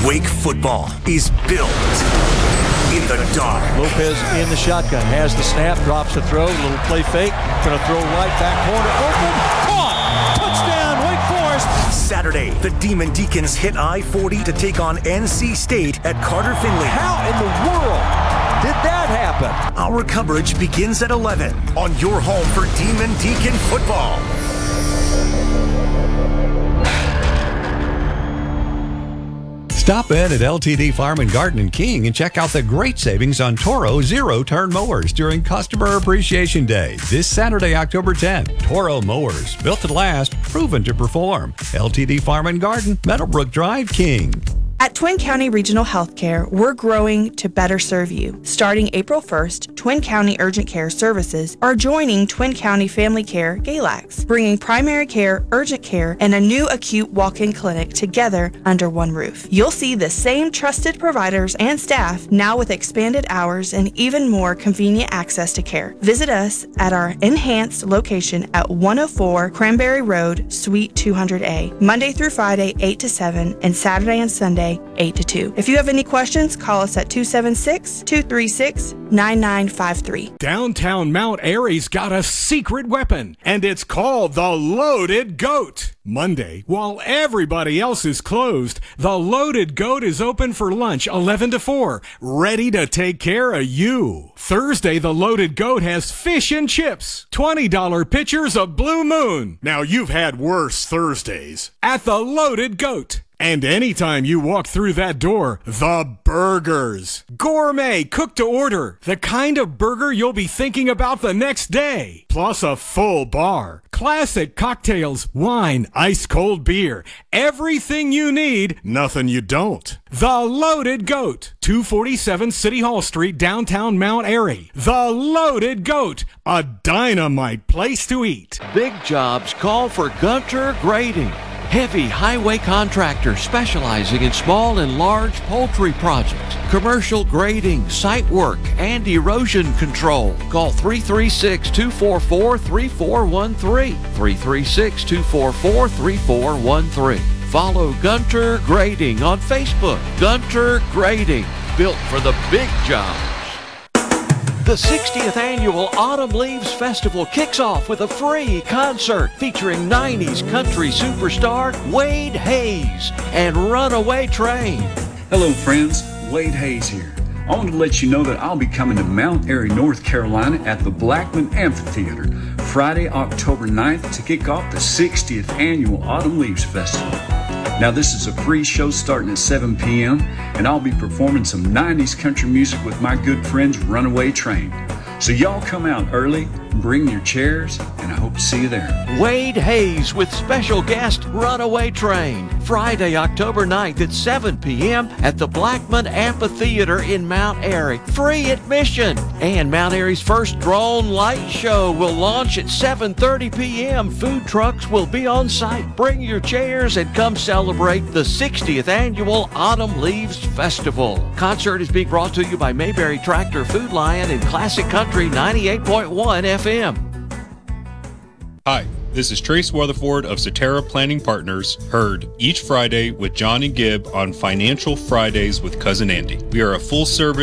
Wake football is built in the dark. Lopez in the shotgun, has the snap, drops the throw, little play fake, gonna throw right, back corner, open, caught, touchdown, Wake Forest. Saturday, the Demon Deacons hit I-40 to take on NC State at Carter Finley. How in the world did that happen? Our coverage begins at 11 on your home for Demon Deacon football. Stop in at LTD Farm and Garden in King and check out the great savings on Toro zero-turn mowers during Customer Appreciation Day this Saturday, October 10th. Toro mowers, built to last, proven to perform. LTD Farm and Garden, Meadowbrook Drive, King. At Twin County Regional Healthcare, we're growing to better serve you. Starting April 1st, Twin County Urgent Care Services are joining Twin County Family Care Galax, bringing primary care, urgent care, and a new acute walk-in clinic together under one roof. You'll see the same trusted providers and staff now with expanded hours and even more convenient access to care. Visit us at our enhanced location at 104 Cranberry Road, Suite 200A, Monday through Friday, 8 to 7, and Saturday and Sunday, 8 to 2. If you have any questions, call us at 276-236-9953. Downtown Mount Airy's got a secret weapon, and it's called the Loaded Goat. Monday, while everybody else is closed, the Loaded Goat is open for lunch 11 to 4, ready to take care of you. Thursday, the Loaded Goat has fish and chips, $20 pitchers of Blue Moon. Now, you've had worse Thursdays at the Loaded Goat. And anytime you walk through that door, the burgers. Gourmet, cooked to order. The kind of burger you'll be thinking about the next day. Plus a full bar. Classic cocktails, wine, ice cold beer. Everything you need, nothing you don't. The Loaded Goat. 247 City Hall Street, downtown Mount Airy. The Loaded Goat. A dynamite place to eat. Big jobs call for Gunter Grading. Heavy highway contractor specializing in small and large poultry projects, commercial grading, site work, and erosion control. Call 336-244-3413. 336-244-3413. Follow Gunter Grading on Facebook. Gunter Grading, built for the big jobs. The 60th Annual Autumn Leaves Festival kicks off with a free concert featuring 90s country superstar Wade Hayes and Runaway Train. Hello friends, Wade Hayes here. I want to let you know that I'll be coming to Mount Airy, North Carolina at the Blackman Amphitheater Friday, October 9th to kick off the 60th Annual Autumn Leaves Festival. Now this is a free show starting at 7 p.m. and I'll be performing some 90s country music with my good friends Runaway Train. So y'all come out early, bring your chairs, and I hope to see you there. Wade Hayes with special guest Runaway Train. Friday, October 9th at 7 p.m. at the Blackman Amphitheater in Mount Airy. Free admission. And Mount Airy's first drone light show will launch at 7:30 p.m. Food trucks will be on site. Bring your chairs and come celebrate the 60th Annual Autumn Leaves Festival. Concert is being brought to you by Mayberry Tractor, Food Lion, and Classic Country 98.1 FM. Hi, this is Trace Weatherford of Cetera Planning Partners, heard each Friday with John and Gibb on Financial Fridays with Cousin Andy. We are a full-service